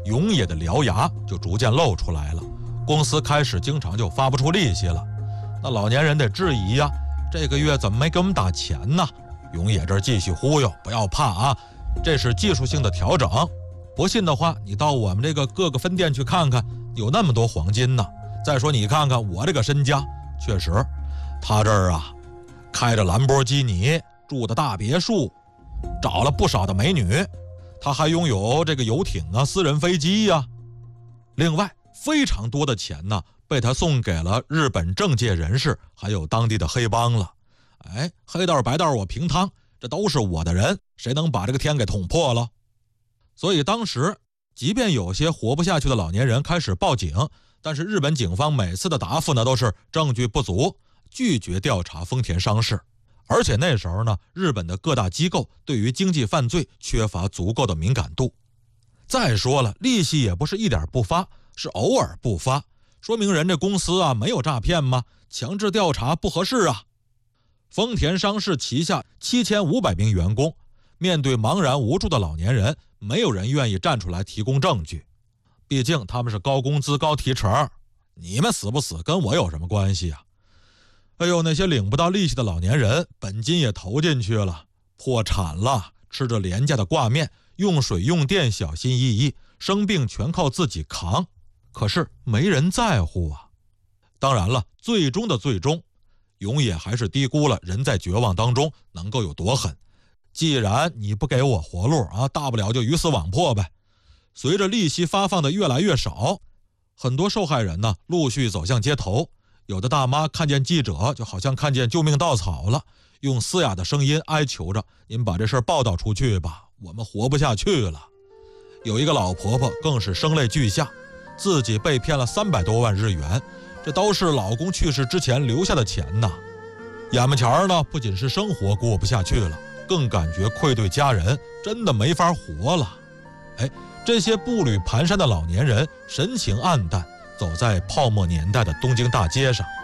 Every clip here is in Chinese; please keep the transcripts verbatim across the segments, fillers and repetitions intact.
永野的獠牙就逐渐露出来了，公司开始经常就发不出利息了。那老年人得质疑呀，这个月怎么没给我们打钱呢？永野这儿继续忽悠，不要怕啊，这是技术性的调整。不信的话，你到我们这个各个分店去看看，有那么多黄金呢。再说你看看我这个身家，确实，他这儿啊，开着兰博基尼，住的大别墅，找了不少的美女，他还拥有这个游艇啊、私人飞机呀、啊。另外，非常多的钱呢，被他送给了日本政界人士，还有当地的黑帮了。哎，黑道白道我平摊，这都是我的人，谁能把这个天给捅破了？所以当时，即便有些活不下去的老年人开始报警，但是日本警方每次的答复呢，都是证据不足，拒绝调查丰田商事。而且那时候呢，日本的各大机构对于经济犯罪缺乏足够的敏感度。再说了，利息也不是一点不发，是偶尔不发，说明人这公司啊没有诈骗吗？强制调查不合适啊。丰田商事旗下七千五百名员工，面对茫然无助的老年人，没有人愿意站出来提供证据。毕竟他们是高工资高提成，你们死不死跟我有什么关系啊？哎呦，那些领不到利息的老年人，本金也投进去了，破产了，吃着廉价的挂面，用水用电小心翼翼，生病全靠自己扛，可是没人在乎啊。当然了，最终的最终，永野还是低估了人在绝望当中能够有多狠。既然你不给我活路啊，大不了就鱼死网破呗。随着利息发放的越来越少，很多受害人呢陆续走向街头。有的大妈看见记者，就好像看见救命稻草了，用嘶哑的声音哀求着：“您把这事儿报道出去吧，我们活不下去了。”有一个老婆婆更是声泪俱下，自己被骗了三百多万日元，这都是老公去世之前留下的钱呐。眼巴前呢，不仅是生活过不下去了，更感觉愧对家人，真的没法活了。哎，这些步履蹒跚的老年人神情黯淡，走在泡沫年代的东京大街上。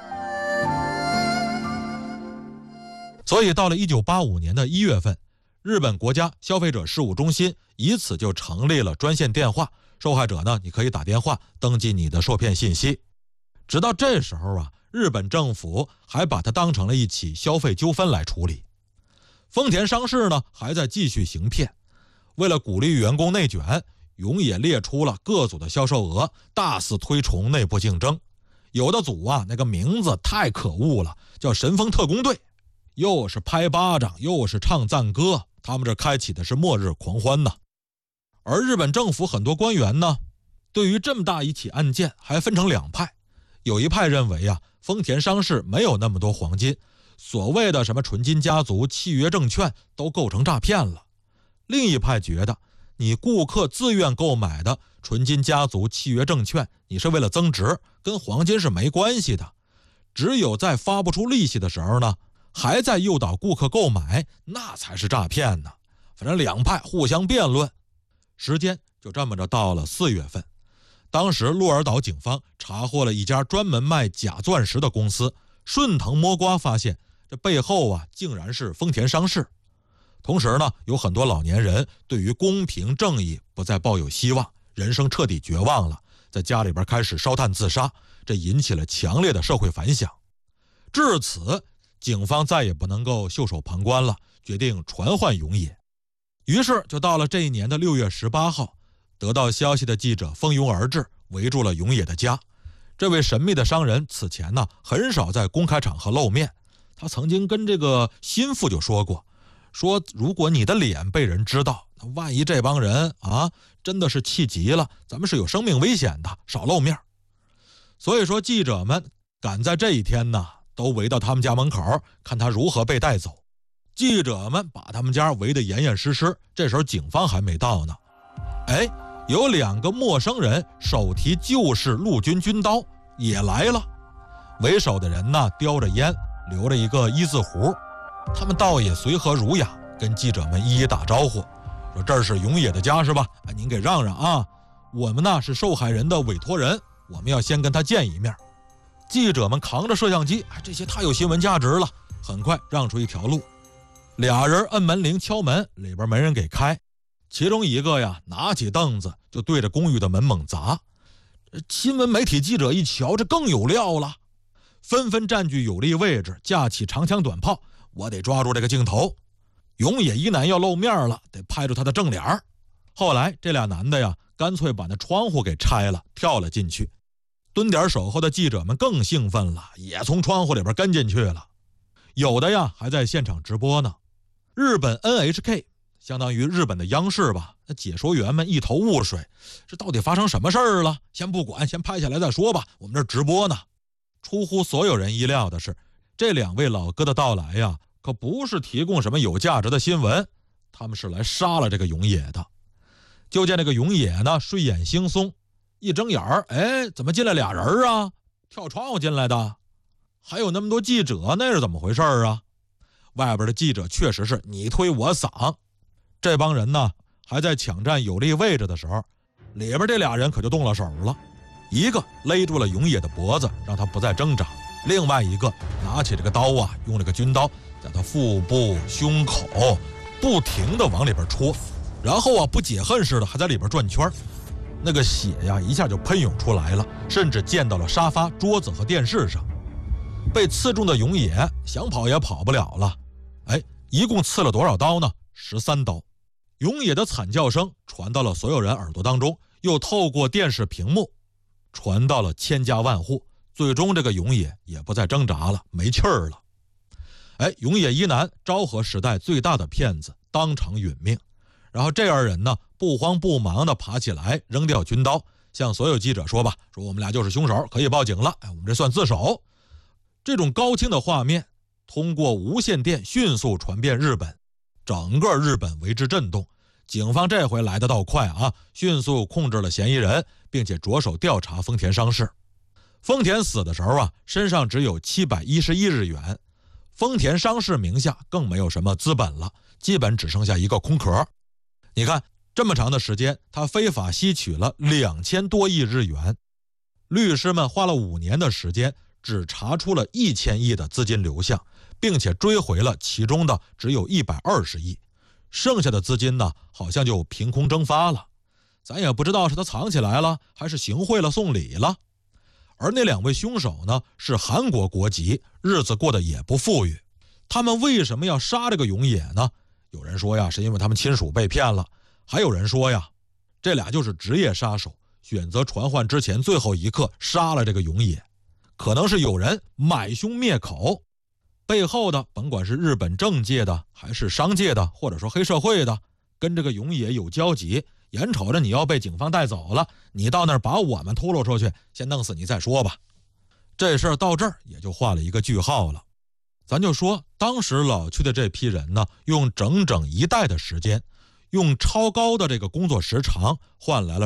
所以到了一九八五年的一月份，日本国家消费者事务中心以此就成立了专线电话，受害者呢，你可以打电话登记你的受骗信息。直到这时候啊，日本政府还把它当成了一起消费纠纷来处理。丰田商事呢，还在继续行骗。为了鼓励员工内卷，永野列出了各组的销售额，大肆推崇内部竞争。有的组啊，那个名字太可恶了，叫神风特工队，又是拍巴掌，又是唱赞歌，他们这开启的是末日狂欢呐。而日本政府很多官员呢，对于这么大一起案件还分成两派。有一派认为啊，丰田商事没有那么多黄金，所谓的什么纯金家族、契约证券都构成诈骗了。另一派觉得，你顾客自愿购买的纯金家族、契约证券，你是为了增值，跟黄金是没关系的。只有在发不出利息的时候呢，还在诱导顾客购买，那才是诈骗呢。反正两派互相辩论。时间就这么着到了四月份，当时鹿儿岛警方查获了一家专门卖假钻石的公司，顺藤摸瓜发现这背后啊竟然是丰田商事。同时呢，有很多老年人对于公平正义不再抱有希望，人生彻底绝望了，在家里边开始烧炭自杀，这引起了强烈的社会反响。至此，警方再也不能够袖手旁观了，决定传唤永野。于是就到了这一年的六月十八号，得到消息的记者蜂拥而至，围住了永野的家。这位神秘的商人此前呢，很少在公开场合露面。他曾经跟这个心腹就说过，说如果你的脸被人知道，那万一这帮人啊真的是气急了，咱们是有生命危险的，少露面。所以说记者们赶在这一天呢，都围到他们家门口，看他如何被带走。记者们把他们家围得严严实实，这时候警方还没到呢。哎，有两个陌生人手提旧式陆军军刀也来了。为首的人呢，叼着烟，留着一个一字胡，他们倒也随和儒雅，跟记者们一一打招呼，说这是永野的家是吧？哎，您给让让啊，我们呢是受害人的委托人，我们要先跟他见一面。记者们扛着摄像机，哎，这些太有新闻价值了，很快让出一条路。俩人摁门铃敲门，里边没人给开。其中一个呀，拿起凳子就就对着公寓的门猛砸。新闻媒体记者一瞧，这更有料了，纷纷占据有利位置，架起长枪短炮，我得抓住这个镜头。永野一男要露面了，得拍住他的正脸。后来这俩男的呀，干脆把那窗户给拆了，跳了进去。蹲点守候的记者们更兴奋了，也从窗户里边跟进去了。有的呀还在现场直播呢。日本 N H K 相当于日本的央视吧，那解说员们一头雾水，这到底发生什么事儿了？先不管，先拍下来再说吧，我们这直播呢。出乎所有人意料的是，这两位老哥的到来呀，可不是提供什么有价值的新闻，他们是来杀了这个永野的。就见这个永野呢，睡眼惺忪，一睁眼儿，哎，怎么进来俩人啊？跳窗户进来的，还有那么多记者，那是怎么回事啊？外边的记者确实是你推我搡，这帮人呢还在抢占有利位置的时候，里边这俩人可就动了手了。一个勒住了永野的脖子，让他不再挣扎；另外一个拿起这个刀啊，用这个军刀在他腹部、胸口不停地往里边戳，然后啊不解恨似的还在里边转圈，那个血呀一下就喷涌出来了，甚至溅到了沙发、桌子和电视上。被刺中的永野想跑也跑不了了。哎，一共刺了多少刀呢？十三刀。永野的惨叫声传到了所有人耳朵当中，又透过电视屏幕传到了千家万户。最终这个永野也不再挣扎了，没气儿了。哎，永野一男昭和时代最大的骗子，当场殒命。然后这二人呢，不慌不忙地爬起来，扔掉军刀，向所有记者说吧，说我们俩就是凶手，可以报警了。哎，我们这算自首。这种高清的画面通过无线电迅速传遍日本，整个日本为之震动。警方这回来得倒快啊，迅速控制了嫌疑人，并且着手调查丰田商事。丰田死的时候啊，身上只有七百一十一日元，丰田商事名下更没有什么资本了，基本只剩下一个空壳。你看这么长的时间，他非法吸取了两千多亿日元，律师们花了五年的时间，只查出了一千亿的资金流向，并且追回了其中的只有一百二十亿，剩下的资金呢，好像就凭空蒸发了。咱也不知道是他藏起来了，还是行贿了送礼了。而那两位凶手呢，是韩国国籍，日子过得也不富裕。他们为什么要杀这个永野呢？有人说呀，是因为他们亲属被骗了；还有人说呀，这俩就是职业杀手，选择传唤之前最后一刻杀了这个永野。可能是有人买凶灭口，背后的甭管是日本政界的，还是商界的，或者说黑社会的，跟这个永野有交集，眼瞅着你要被警方带走了，你到那儿把我们秃噜出去，先弄死你再说吧。这事儿到这儿也就画了一个句号了。咱就说当时老去的这批人呢，用整整一代的时间，用超高的这个工作时长换来了